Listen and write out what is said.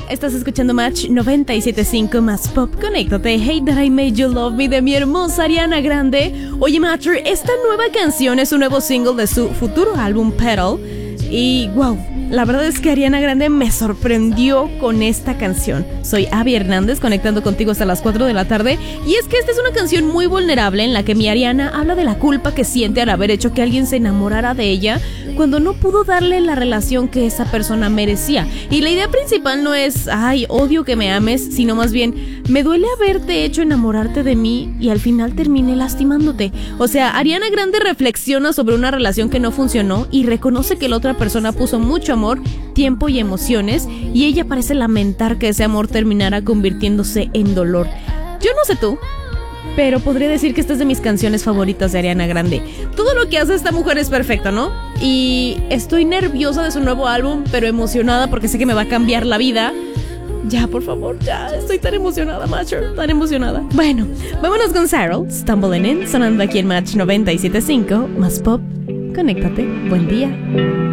Estás escuchando Match 97.5 más pop. Conéctate. Hate That I Made You Love Me de mi hermosa Ariana Grande. Oye, Matcher, esta nueva canción es un nuevo single de su futuro álbum Petal. Y wow, la verdad es que Ariana Grande me sorprendió con esta canción. Soy Abby Hernández, conectando contigo hasta las 4 de la tarde. Y es que esta es una canción muy vulnerable en la que mi Ariana habla de la culpa que siente al haber hecho que alguien se enamorara de ella cuando no pudo darle la relación que esa persona merecía. Y la idea principal no es, ay, odio que me ames, sino más bien, me duele haberte hecho enamorarte de mí y al final terminé lastimándote. O sea, Ariana Grande reflexiona sobre una relación que no funcionó y reconoce que la otra persona puso mucho amor, tiempo y emociones, y ella parece lamentar que ese amor terminara convirtiéndose en dolor. Yo no sé tú, pero podría decir que esta es de mis canciones favoritas de Ariana Grande. Todo lo que hace esta mujer es perfecto, ¿no? Y estoy nerviosa de su nuevo álbum, pero emocionada porque sé que me va a cambiar la vida. Ya, por favor, ya, estoy tan emocionada, Matcher, tan emocionada. Bueno, vámonos con Sarah, Stumbling In, sonando aquí en Match 97.5, más pop. Conéctate, buen día.